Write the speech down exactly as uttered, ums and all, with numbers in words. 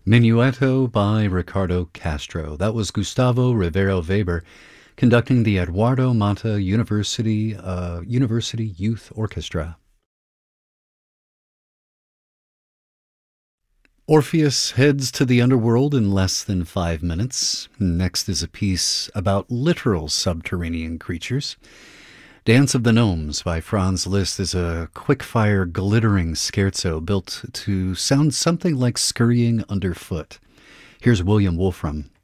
Minuetto by Ricardo Castro. That was Gustavo Rivero Weber conducting the Eduardo Mata University uh, University Youth Orchestra. Orpheus heads to the underworld in less than five minutes. Next is a piece about literal subterranean creatures. Dance of the Gnomes by Franz Liszt is a quick-fire, glittering scherzo built to sound something like scurrying underfoot. Here's William Wolfram.